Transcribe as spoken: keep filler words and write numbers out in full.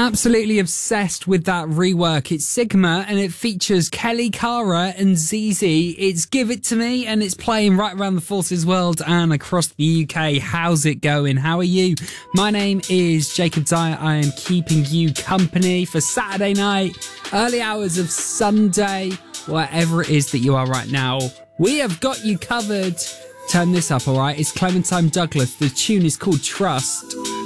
absolutely obsessed with that rework. It's Sigma and it features Kelly Cara and Z Z. It's Give It To Me and it's playing right around the Forces world and across the U K. How's it going? How are you? My name is Jacob Dyer. I am keeping you company for Saturday night, early hours of Sunday, wherever it is that you are right now. We have got you covered. Turn this up, all right? It's Clementine Douglas. The tune is called Trust.